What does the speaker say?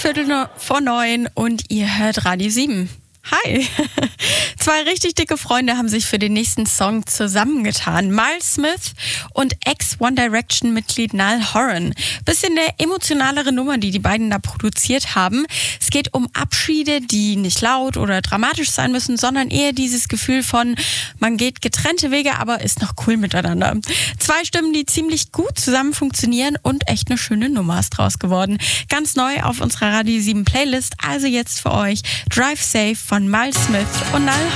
8:15 und ihr hört Radio 7. Hi! Zwei richtig dicke Freunde haben sich für den nächsten Song zusammengetan. Miles Smith und Ex-One Direction-Mitglied Niall Horan. Bisschen eine emotionalere Nummer, die beiden da produziert haben. Es geht um Abschiede, die nicht laut oder dramatisch sein müssen, sondern eher dieses Gefühl von, man geht getrennte Wege, aber ist noch cool miteinander. Zwei Stimmen, die ziemlich gut zusammen funktionieren und echt eine schöne Nummer ist draus geworden. Ganz neu auf unserer Radio 7 Playlist, also jetzt für euch Drive Safe von Miles Smith und Niall